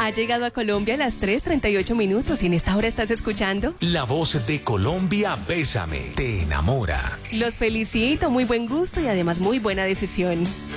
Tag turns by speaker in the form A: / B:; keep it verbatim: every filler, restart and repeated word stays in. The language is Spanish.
A: Ha llegado a Colombia a las tres treinta y ocho minutos y en esta hora estás escuchando
B: La Voz de Colombia, Bésame, te enamora.
A: Los felicito, muy buen gusto y además muy buena decisión.